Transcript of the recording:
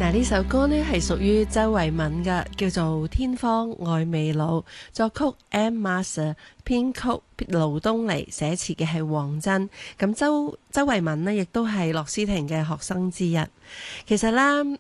嗱，呢首歌呢係屬於周慧敏嘅，叫做《天荒愛未老》，作曲 M. Master， 編曲盧東尼，寫詞嘅係黃真。咁周慧敏呢亦都係樂思婷嘅學生之一。其實啦，